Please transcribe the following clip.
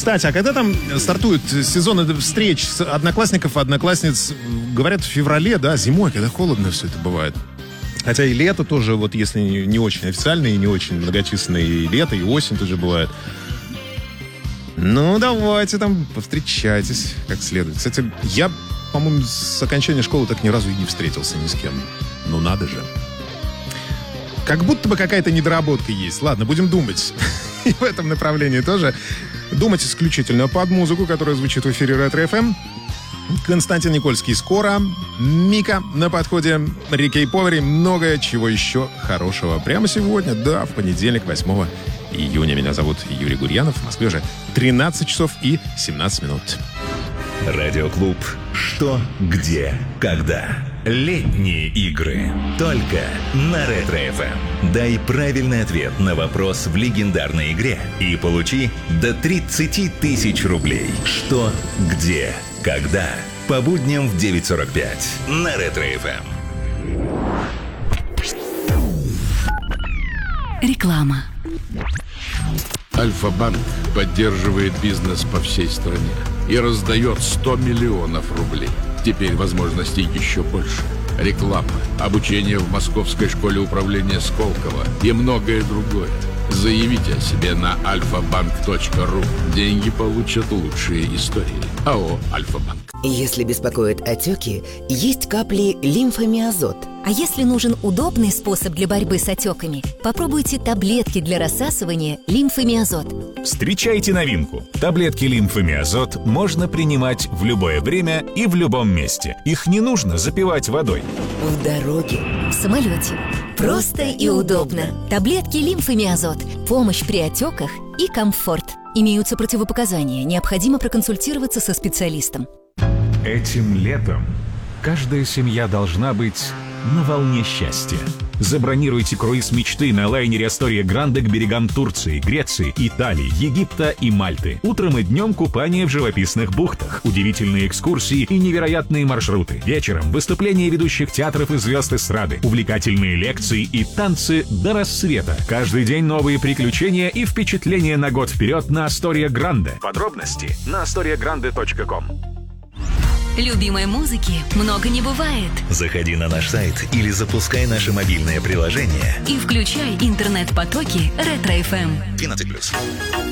Кстати, а когда там стартует сезон встреч одноклассников и одноклассниц? Говорят, в феврале, да, зимой, когда холодно все это бывает. Хотя и лето тоже, вот если не очень официальное и не очень многочисленное, и лето, и осень тоже бывает. Ну, давайте там повстречайтесь как следует. Кстати, я, по-моему, с окончания школы так ни разу и не встретился ни с кем. Ну, надо же. Как будто бы какая-то недоработка есть. Ладно, будем думать. И в этом направлении тоже. Думать исключительно под музыку, которая звучит в эфире Ретро-ФМ. Константин Никольский скоро. Мика на подходе. Рикей Повери. Много чего еще хорошего. Прямо сегодня, да, в понедельник, 8 июня. Меня зовут Юрий Гурьянов. В Москве же 13 часов и 17 минут. Радиоклуб «Что, где, когда». Летние игры. Только на Ретро-ФМ. Дай правильный ответ на вопрос в легендарной игре и получи до 30 тысяч рублей. Что, где, когда. По будням в 9:45 на Ретро-ФМ. Реклама. Альфа-банк поддерживает бизнес по всей стране и раздает 100 миллионов рублей. Теперь возможностей еще больше. Реклама, обучение в Московской школе управления Сколково и многое другое. Заявите о себе на alfabank.ru. Деньги получат лучшие истории. АО «Альфа-банк». Если беспокоят отеки, есть капли лимфомиазот. А если нужен удобный способ для борьбы с отеками, попробуйте таблетки для рассасывания лимфомиазот. Встречайте новинку. Таблетки лимфомиазот можно принимать в любое время и в любом месте. Их не нужно запивать водой. В дороге, В самолете. Просто и удобно. Таблетки лимфомиазот. Помощь при отеках и комфорт. Имеются противопоказания. Необходимо проконсультироваться со специалистом. Этим летом каждая семья должна быть на волне счастья. Забронируйте круиз мечты на лайнере Астория Гранде к берегам Турции, Греции, Италии, Египта и Мальты. Утром и днем купание в живописных бухтах, удивительные экскурсии и невероятные маршруты. Вечером выступления ведущих театров и звезд эстрады, увлекательные лекции и танцы до рассвета. Каждый день новые приключения и впечатления на год вперед на Астория Гранде. Подробности на astoriagrande.com. Любимой музыки много не бывает. Заходи на наш сайт или запускай наше мобильное приложение. И включай интернет-потоки Ретро-ФМ. 12+.